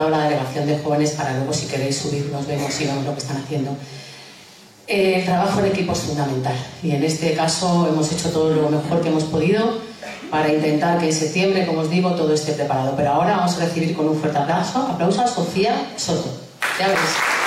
la delegación de jóvenes para luego, si queréis subir, nos vemos y vemos lo que están haciendo. El trabajo en equipo es fundamental y en este caso hemos hecho todo lo mejor que hemos podido para intentar que en septiembre, como os digo, todo esté preparado. Pero ahora vamos a recibir con un fuerte aplauso a Sofía Soto. Ya veréis.